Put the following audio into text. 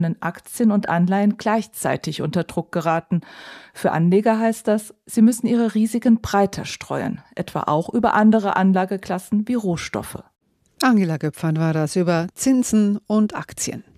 Aktien und Anleihen gleichzeitig unter Druck geraten. Für Anleger heißt das, sie müssen ihre Risiken breiter streuen, etwa auch über andere Anlageklassen wie Rohstoffe. Angela Göpfern war das über Zinsen und Aktien.